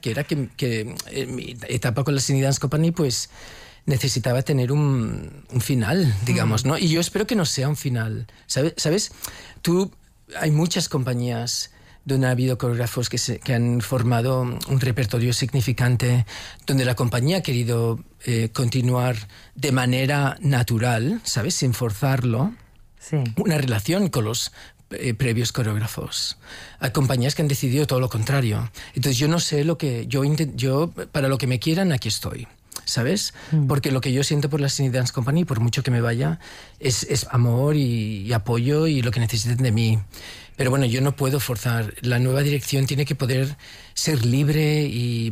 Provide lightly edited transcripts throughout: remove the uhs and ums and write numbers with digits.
que era que mi etapa con la Sydney Dance Company, pues necesitaba tener un final, digamos, ¿no? Y yo espero que no sea un final. ¿Sabes? Hay muchas compañías donde ha habido coreógrafos que han formado un repertorio significante, donde la compañía ha querido continuar de manera natural, ¿sabes? Sin forzarlo, una relación con los previos coreógrafos. Hay compañías que han decidido todo lo contrario. Entonces yo no sé lo que... Yo para lo que me quieran, aquí estoy, ¿sabes? Porque lo que yo siento por la Sydney Dance Company, por mucho que me vaya, es amor y apoyo y lo que necesiten de mí. Pero bueno, yo no puedo forzar. La nueva dirección tiene que poder ser libre y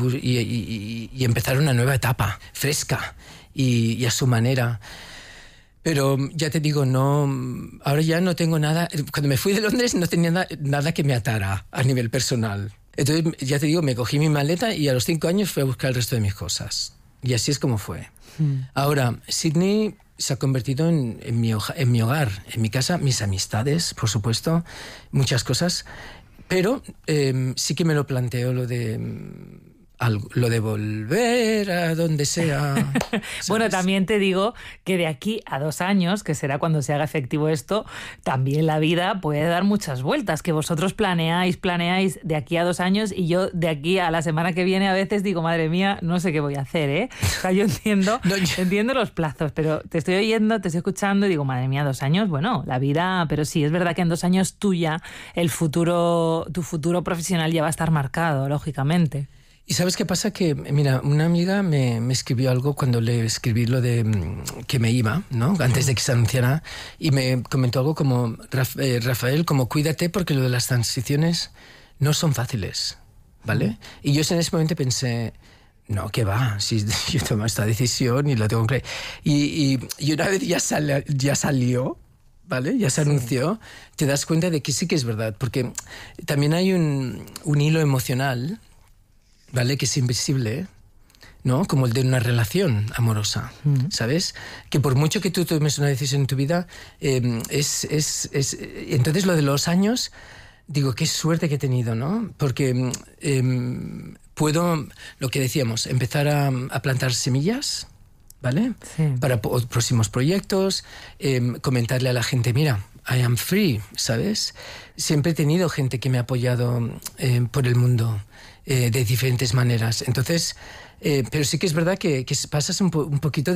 empezar una nueva etapa, fresca y a su manera. Pero ya te digo, ahora ya no tengo nada. Cuando me fui de Londres no tenía nada que me atara a nivel personal. Entonces, ya te digo, me cogí mi maleta y a los 5 años fui a buscar el resto de mis cosas. Y así es como fue. Ahora, Sydney se ha convertido en mi hogar, en mi casa, mis amistades, por supuesto, muchas cosas. Pero sí que me lo planteo lo de volver a donde sea. Bueno, también te digo que de aquí a 2 años, que será cuando se haga efectivo esto, también la vida puede dar muchas vueltas, que vosotros planeáis de aquí a 2 años y yo de aquí a la semana que viene a veces digo, madre mía, no sé qué voy a hacer, ¿eh? O sea, yo entiendo los plazos, pero te estoy oyendo, te estoy escuchando y digo, madre mía, 2 años, bueno, la vida, pero sí, es verdad que en 2 años tu futuro profesional ya va a estar marcado, lógicamente. ¿Y sabes qué pasa? Que, mira, una amiga me escribió algo cuando le escribí lo de que me iba, ¿no? Antes de que se anunciara, y me comentó algo como, Rafael, como cuídate porque lo de las transiciones no son fáciles, ¿vale? Y yo en ese momento pensé, no, ¿qué va? Si yo tomo esta decisión y lo tengo que... Y una vez ya salió, ¿vale? Ya se anunció, te das cuenta de que sí que es verdad, porque también hay un hilo emocional, ¿vale? Que es invisible, ¿no? Como el de una relación amorosa, ¿sabes? Que por mucho que tú tomes una decisión en tu vida, entonces lo de los años, digo, qué suerte que he tenido, ¿no? Porque puedo, lo que decíamos, empezar a plantar semillas, ¿vale? Sí. Para próximos proyectos, comentarle a la gente, mira, I am free, ¿sabes? Siempre he tenido gente que me ha apoyado por el mundo, de diferentes maneras. Entonces, pero sí que es verdad que pasas un poquito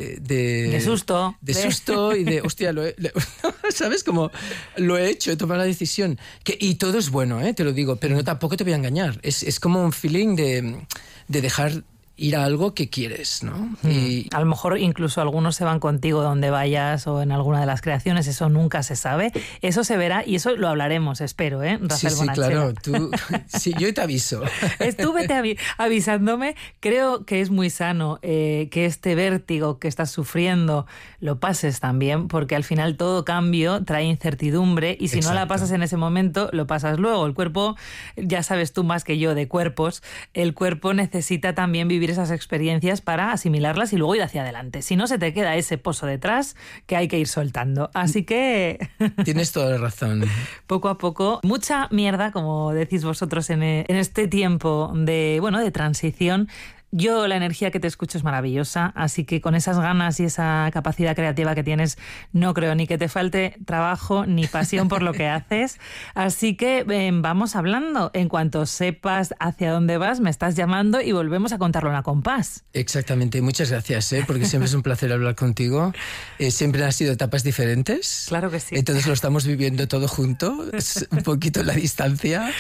de susto. De susto y de, hostia, ¿sabes? Como lo he hecho, he tomado la decisión. Y todo es bueno, te lo digo, pero no tampoco te voy a engañar. Es como un feeling de dejar ir a algo que quieres, ¿no? Y a lo mejor incluso algunos se van contigo donde vayas o en alguna de las creaciones, eso nunca se sabe. Eso se verá y eso lo hablaremos, espero, Rafael Bonachela. Claro. Sí, yo te aviso. Vete avisándome. Creo que es muy sano que este vértigo que estás sufriendo lo pases también, porque al final todo cambio trae incertidumbre y si no la pasas en ese momento, lo pasas luego. El cuerpo, ya sabes tú más que yo de cuerpos, el cuerpo necesita también vivir esas experiencias para asimilarlas y luego ir hacia adelante. Si no, se te queda ese pozo detrás que hay que ir soltando. Así que... Tienes toda la razón. Poco a poco, mucha mierda, como decís vosotros en este tiempo de transición. Yo, la energía que te escucho es maravillosa, así que con esas ganas y esa capacidad creativa que tienes, no creo ni que te falte trabajo ni pasión por lo que haces. Así que vamos hablando. En cuanto sepas hacia dónde vas, me estás llamando y volvemos a contarlo en a compás. Exactamente. Muchas gracias, porque siempre es un placer hablar contigo. Siempre han sido etapas diferentes. Claro que sí. Entonces lo estamos viviendo todo junto, es un poquito la distancia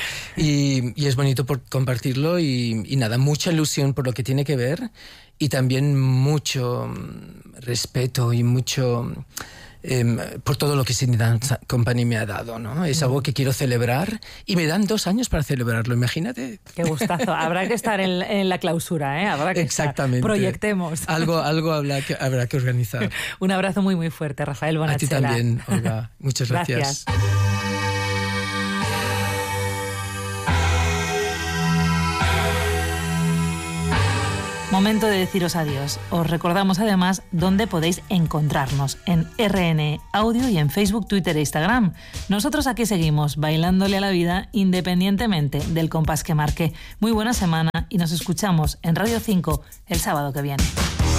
y es bonito por compartirlo y nada, mucha ilusión por lo que tiene que ver y también mucho respeto y mucho por todo lo que Sydney Dance Company me ha dado, ¿no? Es algo que quiero celebrar y me dan 2 años para celebrarlo, imagínate. Qué gustazo. Habrá que estar en la clausura, ¿eh? Habrá que Exactamente. estar. Proyectemos. Algo habrá que organizar. Un abrazo muy, muy fuerte, Rafael Bonachela. A ti también, Olga. Muchas gracias. Momento de deciros adiós. Os recordamos además dónde podéis encontrarnos, en RN Audio y en Facebook, Twitter e Instagram. Nosotros aquí seguimos bailándole a la vida independientemente del compás que marque. Muy buena semana y nos escuchamos en Radio 5 el sábado que viene.